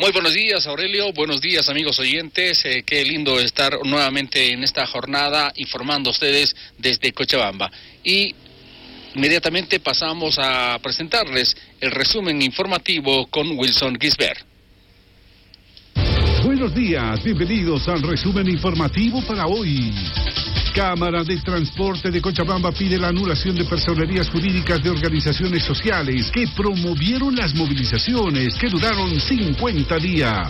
Muy buenos días, Aurelio. Buenos días, amigos oyentes. Qué lindo estar nuevamente en esta jornada informando a ustedes desde Cochabamba. Y inmediatamente pasamos a presentarles el resumen informativo con Wilson Gisbert. Buenos días, bienvenidos al resumen informativo para hoy. Cámara de Transporte de Cochabamba pide la anulación de personerías jurídicas de organizaciones sociales que promovieron las movilizaciones que duraron 50 días.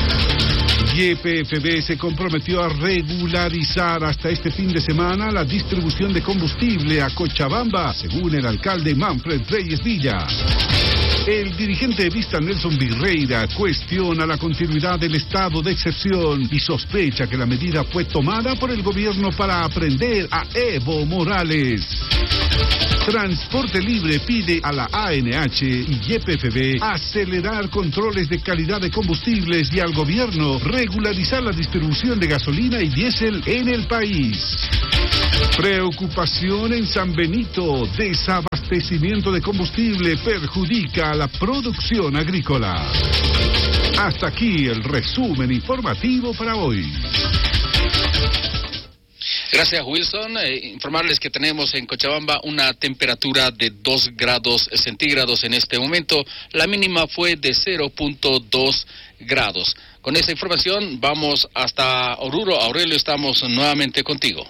YPFB se comprometió a regularizar hasta este fin de semana la distribución de combustible a Cochabamba, según el alcalde Manfred Reyes Villa. El dirigente evista Nelson Virreira cuestiona la continuidad del estado de excepción y sospecha que la medida fue tomada por el gobierno para aprender a Evo Morales. Transporte Libre pide a la ANH y YPFB acelerar controles de calidad de combustibles y al gobierno regularizar la distribución de gasolina y diésel en el país. Preocupación en San Benito. Desabastecimiento de combustible perjudica a la producción agrícola. Hasta aquí el resumen informativo para hoy. Gracias, Wilson. Informarles que tenemos en Cochabamba una temperatura de 2 grados centígrados en este momento. La mínima fue de 0.2 grados. Con esta información vamos hasta Oruro. Aurelio, estamos nuevamente contigo.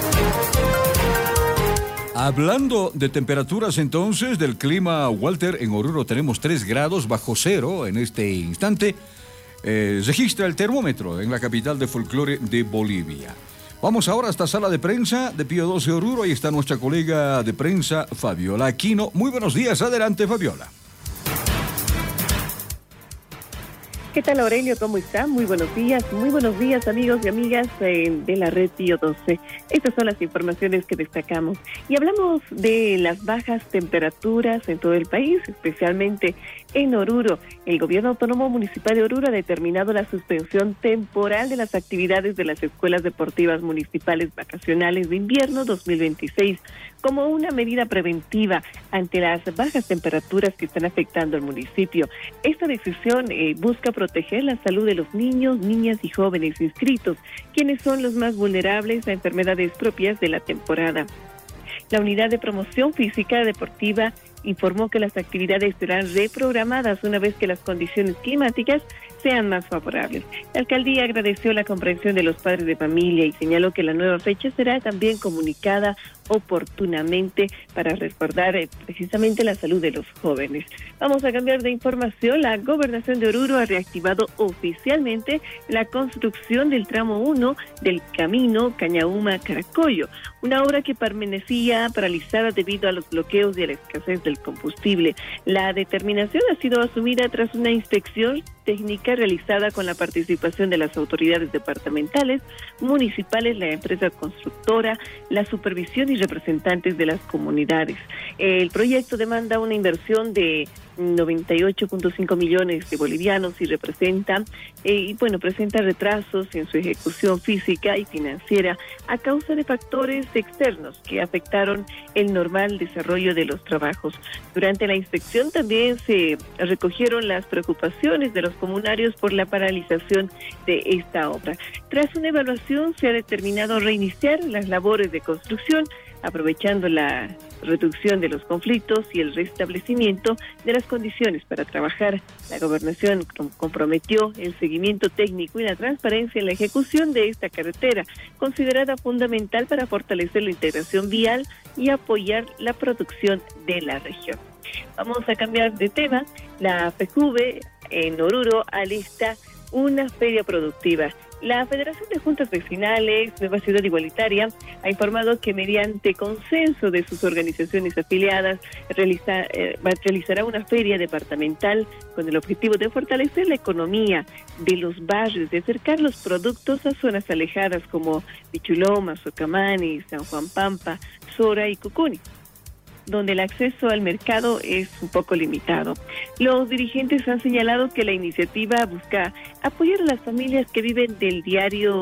Hablando de temperaturas entonces, del clima, Walter, en Oruro tenemos 3 grados bajo cero en este instante. Registra el termómetro en la capital de folclore de Bolivia. Vamos ahora hasta sala de prensa de Pío 12 Oruro. Ahí está nuestra colega de prensa, Fabiola Aquino. Muy buenos días, adelante, Fabiola. ¿Qué tal, Aurelio? ¿Cómo está? Muy buenos días, amigos y amigas de la red Pío 12. Estas son las informaciones que destacamos. Y hablamos de las bajas temperaturas en todo el país, especialmente en Oruro. El Gobierno Autónomo Municipal de Oruro ha determinado la suspensión temporal de las actividades de las escuelas deportivas municipales vacacionales de invierno 2026 como una medida preventiva ante las bajas temperaturas que están afectando al municipio. Esta decisión busca proteger la salud de los niños, niñas y jóvenes inscritos, quienes son los más vulnerables a enfermedades propias de la temporada. La Unidad de Promoción Física Deportiva informó que las actividades serán reprogramadas una vez que las condiciones climáticas sean más favorables. La alcaldía agradeció la comprensión de los padres de familia y señaló que la nueva fecha será también comunicada oportunamente para resguardar precisamente la salud de los jóvenes. Vamos a cambiar de información. La Gobernación de Oruro ha reactivado oficialmente la construcción del tramo 1 del camino Cañahuma-Caracollo, una obra que permanecía paralizada debido a los bloqueos y a la escasez del combustible. La determinación ha sido asumida tras una inspección técnica realizada con la participación de las autoridades departamentales, municipales, la empresa constructora, la supervisión y representantes de las comunidades. El proyecto demanda una inversión de 98.5 millones de bolivianos y presenta retrasos en su ejecución física y financiera a causa de factores externos que afectaron el normal desarrollo de los trabajos. Durante la inspección también se recogieron las preocupaciones de los comunarios por la paralización de esta obra. Tras una evaluación se ha determinado reiniciar las labores de construcción, aprovechando la reducción de los conflictos y el restablecimiento de las condiciones para trabajar. La gobernación comprometió el seguimiento técnico y la transparencia en la ejecución de esta carretera, considerada fundamental para fortalecer la integración vial y apoyar la producción de la región. Vamos a cambiar de tema. La FEJUVE en Oruro alista una feria productiva. La Federación de Juntas Vecinales Nueva Ciudad Igualitaria ha que mediante consenso de sus organizaciones afiliadas realizará una feria departamental con el objetivo de fortalecer la economía de los barrios, de acercar los productos a zonas alejadas como Pichuloma, Socamani, San Juan Pampa, Sora y Cucuni, donde el acceso al mercado es un poco limitado. Los dirigentes han señalado que la iniciativa busca apoyar a las familias que viven del diario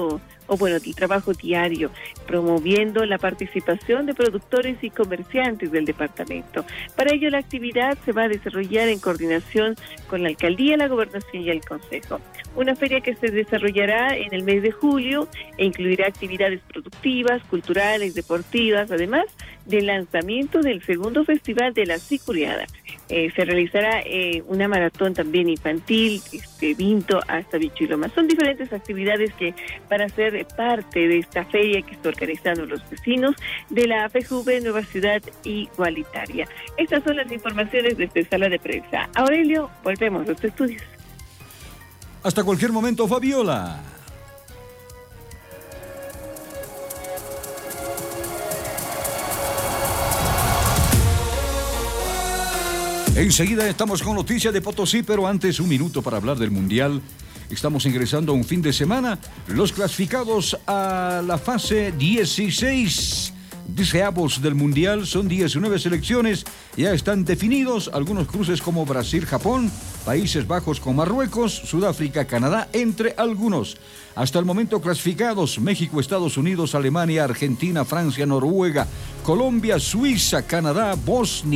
el trabajo diario, promoviendo la participación de productores y comerciantes del departamento. Para ello, la actividad se va a desarrollar en coordinación con la Alcaldía, la Gobernación y el Consejo. Una feria que se desarrollará en el mes de julio e incluirá actividades productivas, culturales, deportivas, además del lanzamiento del segundo Festival de la Sicuriada. Se realizará una maratón también infantil, Vinto hasta Bichiloma. Son diferentes actividades que para ser parte de esta feria que está organizando los vecinos de la FEJUVE Nueva Ciudad Igualitaria. Estas son las informaciones desde Sala de Prensa. Aurelio, volvemos a los estudios. Hasta cualquier momento, Fabiola. Enseguida estamos con noticias de Potosí, pero antes un minuto para hablar del Mundial. Estamos ingresando a un fin de semana. Los clasificados a la fase 16 deseados del Mundial son 19 selecciones. Ya están definidos algunos cruces como Brasil, Japón, Países Bajos con Marruecos, Sudáfrica, Canadá, entre algunos. Hasta el momento clasificados: México, Estados Unidos, Alemania, Argentina, Francia, Noruega, Colombia, Suiza, Canadá, Bosnia,